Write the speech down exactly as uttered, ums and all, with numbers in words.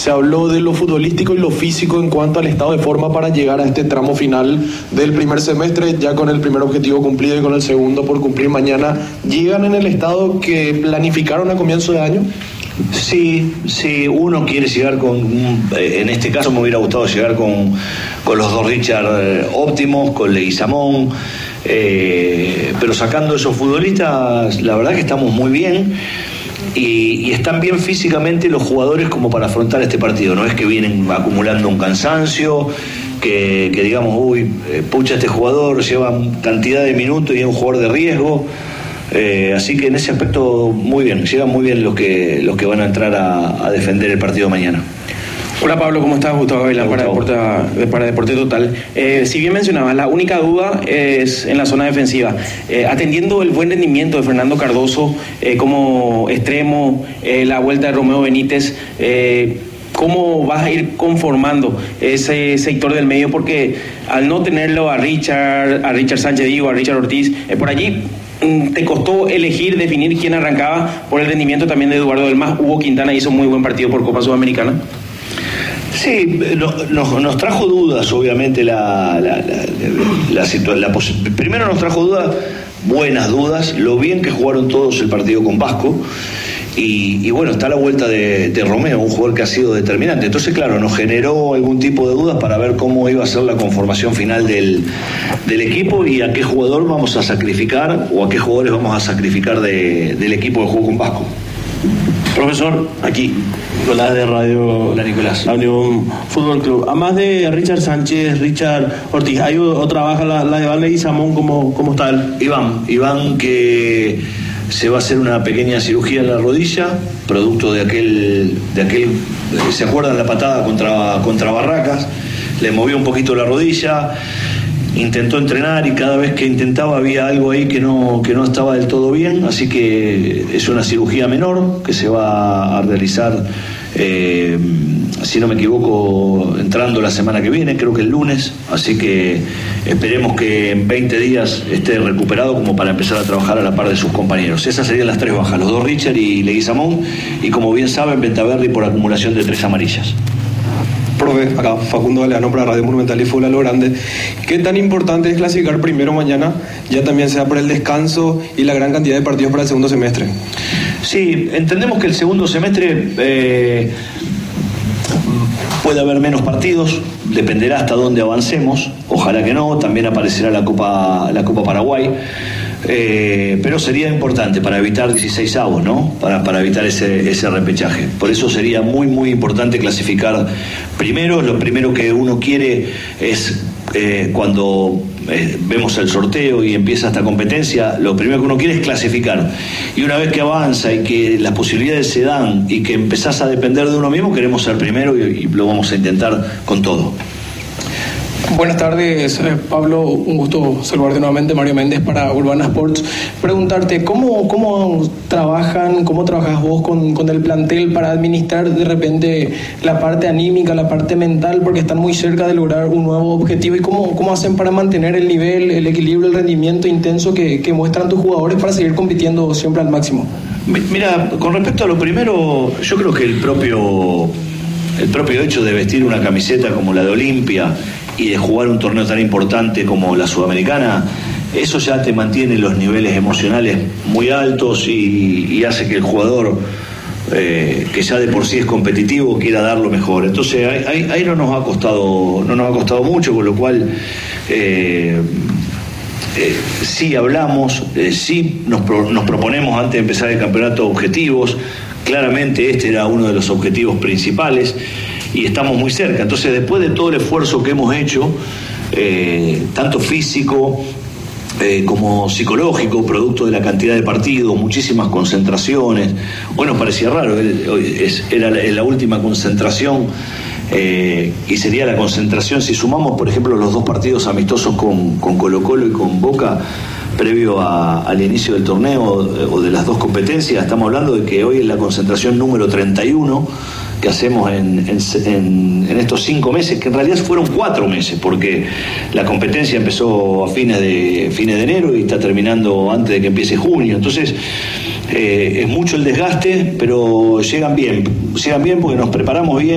se habló de lo futbolístico y lo físico en cuanto al estado de forma para llegar a este tramo final del primer semestre, ya con el primer objetivo cumplido y con el segundo por cumplir mañana. ¿Llegan en el estado que planificaron a comienzo de año? Sí, sí, uno quiere llegar con, en este caso me hubiera gustado llegar con, con los dos Richard óptimos, con Leguizamón, eh, pero sacando esos futbolistas, la verdad que estamos muy bien y, y están bien físicamente los jugadores como para afrontar este partido. No es que vienen acumulando un cansancio, que, que digamos, uy, pucha, este jugador lleva cantidad de minutos y es un jugador de riesgo. Eh, así que en ese aspecto muy bien, llegan muy bien los que los que van a entrar a, a defender el partido mañana. Hola Pablo, ¿cómo estás? Gustavo Gavilán para Deporte, para Deporte Total. Eh, si bien mencionabas, la única duda es en la zona defensiva. Eh, atendiendo el buen rendimiento de Fernando Cardoso eh, como extremo, eh, la vuelta de Romeo Benítez, eh, ¿cómo vas a ir conformando ese sector del medio? Porque al no tenerlo a Richard, a Richard Sánchez Digo, a Richard Ortiz, eh, por allí te costó elegir, definir quién arrancaba por el rendimiento también de Eduardo del Mas. Hugo Quintana hizo muy buen partido por Copa Sudamericana. Sí, nos, nos, nos trajo dudas, obviamente, la, la, la, la, la, la, la primero nos trajo dudas, buenas dudas, lo bien que jugaron todos el partido con Vasco. Y, y bueno, está la vuelta de, de Romeo, un jugador que ha sido determinante. Entonces, claro, nos generó algún tipo de dudas para ver cómo iba a ser la conformación final del, del equipo y a qué jugador vamos a sacrificar o a qué jugadores vamos a sacrificar de, del equipo de juego con Vasco. Profesor, aquí, Nicolás de Radio Hola, Nicolás. La Unión Fútbol Club. Además de Richard Sánchez, Richard Ortiz, ¿hay otra baja, la, la de Iván Leguizamón? ¿Cómo, ¿Cómo está él? Iván, Iván que se va a hacer una pequeña cirugía en la rodilla, producto de aquel, de aquel, ¿se acuerdan la patada contra, contra Barracas? Le movió un poquito la rodilla, intentó entrenar y cada vez que intentaba había algo ahí que no, que no estaba del todo bien, así que es una cirugía menor que se va a realizar, eh, si no me equivoco, entrando la semana que viene, creo que el lunes, así que esperemos que en veinte días esté recuperado como para empezar a trabajar a la par de sus compañeros. Esas serían las tres bajas, los dos Richard y Leguizamón, y como bien saben, Ventaverri por acumulación de tres amarillas. Profe, acá Facundo Galeano para Radio Monumental y Fútbol a lo Grande. ¿Qué tan importante es clasificar primero mañana, ya también sea por el descanso y la gran cantidad de partidos para el segundo semestre? Sí, entendemos que el segundo semestre eh, puede haber menos partidos, dependerá hasta dónde avancemos, ojalá que no, también aparecerá la Copa, la Copa Paraguay. Eh, pero sería importante para evitar dieciseisavos, ¿no? Para, para evitar ese, ese repechaje. Por eso sería muy, muy importante clasificar primero. Lo primero que uno quiere es eh, cuando eh, vemos el sorteo y empieza esta competencia, lo primero que uno quiere es clasificar. Y una vez que avanza y que las posibilidades se dan y que empezás a depender de uno mismo, queremos ser primero y, y lo vamos a intentar con todo. Buenas tardes, eh, Pablo, un gusto saludarte nuevamente, Mario Méndez para Urbana Sports. Preguntarte, ¿cómo, cómo trabajan, cómo trabajas vos con, con el plantel para administrar de repente la parte anímica, la parte mental, porque están muy cerca de lograr un nuevo objetivo? ¿Y cómo, cómo hacen para mantener el nivel, el equilibrio, el rendimiento intenso que, que muestran tus jugadores para seguir compitiendo siempre al máximo? Mira, con respecto a lo primero, yo creo que el propio, el propio hecho de vestir una camiseta como la de Olimpia y de jugar un torneo tan importante como la Sudamericana, eso ya te mantiene los niveles emocionales muy altos y, y hace que el jugador, eh, que ya de por sí es competitivo, quiera dar lo mejor. Entonces ahí, ahí no nos ha costado, no nos ha costado mucho, con lo cual eh, eh, sí hablamos, eh, sí nos, pro, nos proponemos antes de empezar el campeonato objetivos. Claramente este era uno de los objetivos principales y estamos muy cerca. Entonces, después de todo el esfuerzo que hemos hecho, eh, tanto físico eh, como psicológico, producto de la cantidad de partidos, muchísimas concentraciones, bueno, parecía raro, es, era la, la última concentración eh, y sería la concentración, si sumamos, por ejemplo, los dos partidos amistosos con, con Colo Colo y con Boca, previo a, al inicio del torneo o de las dos competencias, estamos hablando de que hoy es la concentración número treinta y uno que hacemos en, en, en, en estos cinco meses, que en realidad fueron cuatro meses, porque la competencia empezó a fines de, fines de enero y está terminando antes de que empiece junio. Entonces, eh, es mucho el desgaste, pero llegan bien, llegan bien porque nos preparamos bien.